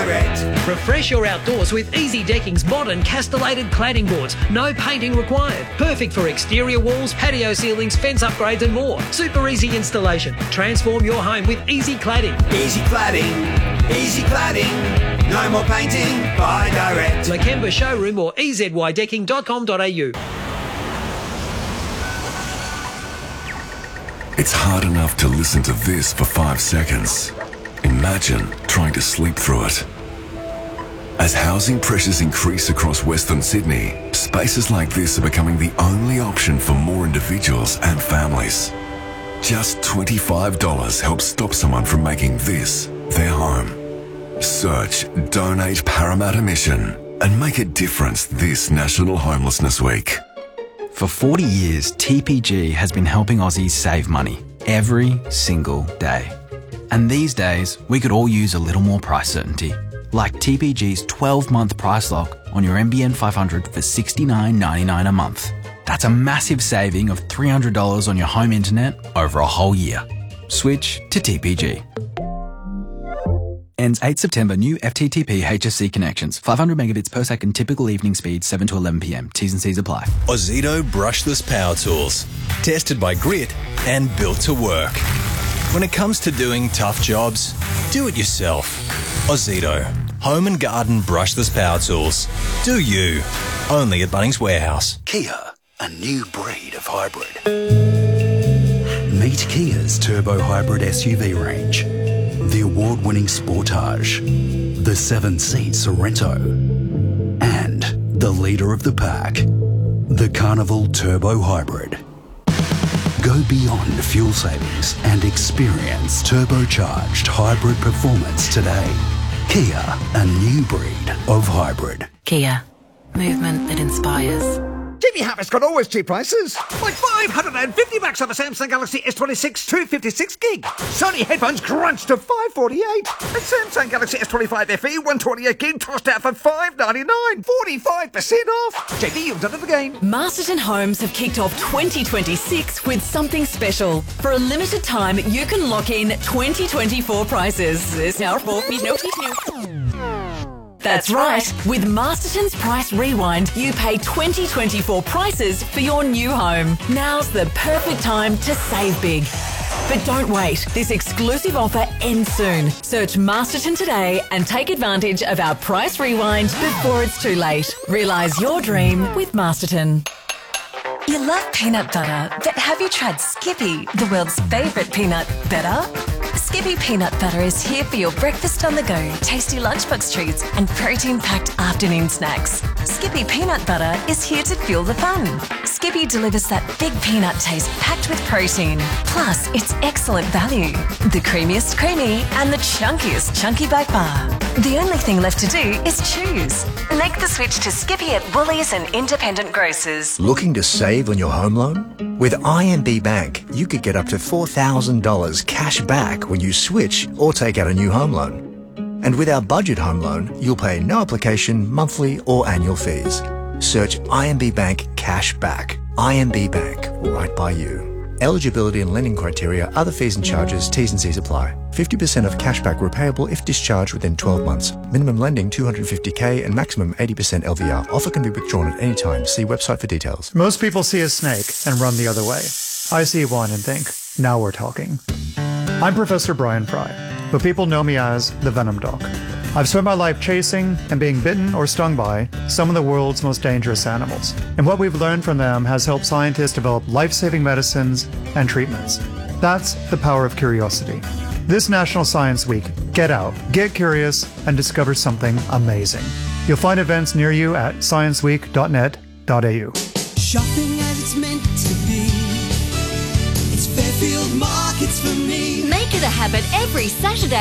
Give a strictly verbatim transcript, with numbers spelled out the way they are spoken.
direct. Refresh your outdoors with Easy Decking's modern castellated cladding boards. No painting required. Perfect for exterior walls, patio ceilings, fence upgrades and more. Super easy installation. Transform your home with Easy Cladding. Easy cladding, easy cladding. No more painting, buy direct. Lakemba Showroom or e z y decking dot com dot a u. It's hard enough to listen to this for five seconds. Imagine trying to sleep through it. As housing pressures increase across Western Sydney, spaces like this are becoming the only option for more individuals and families. Just twenty-five dollars helps stop someone from making this their home. Search Donate Parramatta Mission and make a difference this National Homelessness Week. For forty years, T P G has been helping Aussies save money every single day. And these days, we could all use a little more price certainty, like T P G's twelve-month price lock on your N B N five hundred for sixty-nine ninety-nine a month. That's a massive saving of three hundred dollars on your home internet over a whole year. Switch to T P G. Ends eighth September. New F T T P H S C connections. five hundred megabits per second typical evening speed, seven to eleven p m. T's and C's apply. Ozito brushless power tools. Tested by Grit and built to work. When it comes to doing tough jobs, do it yourself. Ozito. Home and garden brushless power tools. Do you. Only at Bunnings Warehouse. Kia, a new breed of hybrid. Meet Kia's turbo hybrid S U V range. The award-winning Sportage, the seven-seat Sorrento, and the leader of the pack, the Carnival Turbo Hybrid. Go beyond fuel savings and experience turbocharged hybrid performance today. Kia, a new breed of hybrid. Kia, movement that inspires. Jimmy Harris got always cheap prices. Like five hundred fifty bucks on a Samsung Galaxy S twenty-six two fifty-six gig. Sony headphones crunched to five forty-eight. And Samsung Galaxy S twenty-five F E one twenty-eight gig tossed out for five ninety-nine. forty-five percent off. J D, you've done it again. Masterton Homes have kicked off twenty twenty-six with something special. For a limited time, you can lock in twenty twenty-four prices. There's now for me no That's right. With Masterton's Price Rewind, you pay twenty twenty-four prices for your new home. Now's the perfect time to save big. But don't wait. This exclusive offer ends soon. Search Masterton today and take advantage of our Price Rewind before it's too late. Realise your dream with Masterton. You love peanut butter, but have you tried Skippy, the world's favourite peanut butter? Skippy Peanut Butter is here for your breakfast on the go, tasty lunchbox treats and protein-packed afternoon snacks. Skippy Peanut Butter is here to fuel the fun. Skippy delivers that big peanut taste packed with protein. Plus, it's excellent value. The creamiest creamy and the chunkiest chunky by far. The only thing left to do is choose. Make the switch to Skippy at Woolies and independent grocers. Looking to save on your home loan? With I M B Bank, you could get up to four thousand dollars cash back when you switch or take out a new home loan. And with our budget home loan, you'll pay no application, monthly or annual fees. Search I M B Bank Cash Back. I M B Bank, right by you. Eligibility and lending criteria, other fees and charges, T's and C's apply. fifty percent of cashback repayable if discharged within twelve months. Minimum lending two hundred fifty thousand and maximum eighty percent L V R. Offer can be withdrawn at any time. See website for details. Most people see a snake and run the other way. I see one and think, now we're talking. I'm Professor Brian Fry, but people know me as the Venom Doc. I've spent my life chasing and being bitten or stung by some of the world's most dangerous animals. And what we've learned from them has helped scientists develop life-saving medicines and treatments. That's the power of curiosity. This National Science Week, get out, get curious, and discover something amazing. You'll find events near you at science week dot net dot a u. Shopping as it's meant to be. It's Fairfield Markets for me. Make it a habit every Saturday